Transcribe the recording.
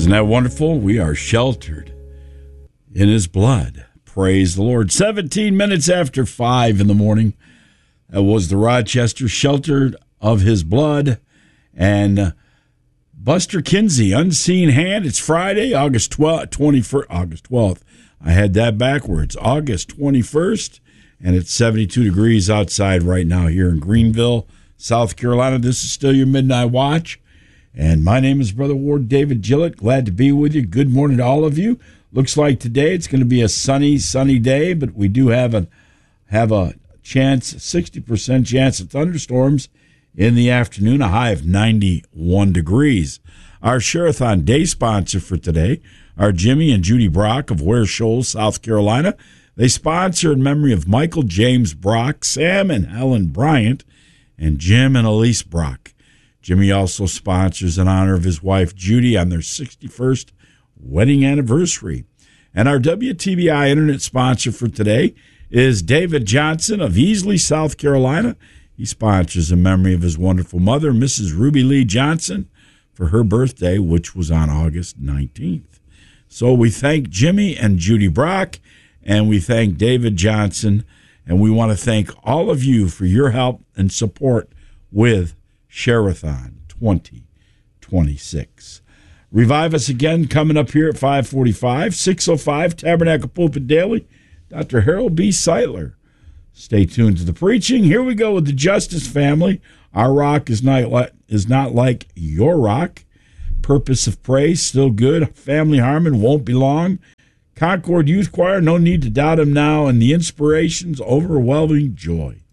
Isn't that wonderful? We are sheltered in his blood. Praise the Lord. 17 minutes after 5 in the morning. That was the Rochester Sheltered of His Blood. And Buster Kinsey, Unseen Hand. It's Friday, August 12th. I had that backwards. August 21st. And it's 72 degrees outside right now here in Greenville, South Carolina. This is still your Midnight Watch. And my name is Brother Ward David Gillett. Glad to be with you. Good morning to all of you. Looks like today it's going to be a sunny day, but we do have a chance, 60% chance of thunderstorms in the afternoon, a high of 91 degrees. Our Share-a-thon Day sponsor for today are Jimmy and Judy Brock of Ware Shoals, South Carolina. They sponsor in memory of Michael James Brock, Sam and Helen Bryant, and Jim and Elise Brock. Jimmy also sponsors in honor of his wife, Judy, on their 61st wedding anniversary. And our WTBI Internet sponsor for today is David Johnson of Easley, South Carolina. He sponsors in memory of his wonderful mother, Mrs. Ruby Lee Johnson, for her birthday, which was on August 19th. So we thank Jimmy and Judy Brock, and we thank David Johnson, and we want to thank all of you for your help and support with Share-a-thon 2026. Revive Us Again coming up here at 5:45, 6:05, Tabernacle Pulpit Daily, Dr. Harold B. Seidler. Stay tuned to the preaching. Here we go with the Justice Family. Our rock is not like your rock. Purpose of Praise, still good. Family Harmon, Won't Be Long. Concord Youth Choir, No Need to Doubt Him Now. And the Inspirations, Overwhelming Joy.